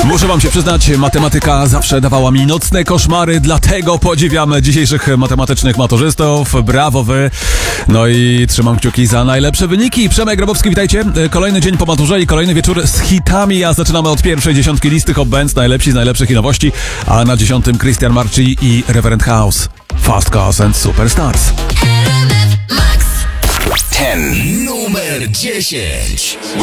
Muszę wam się przyznać, matematyka zawsze dawała mi nocne koszmary, dlatego podziwiamy dzisiejszych matematycznych maturzystów. Brawo wy. No i trzymam kciuki za najlepsze wyniki. Przemek Grabowski, witajcie. Kolejny dzień po maturze i kolejny wieczór z hitami, a zaczynamy od pierwszej dziesiątki listy Hot Bands, najlepsi z najlepszych i nowości, a na 10 Christian Marci i Reverend House. Fast Cars and Superstars. 10. Numer 10.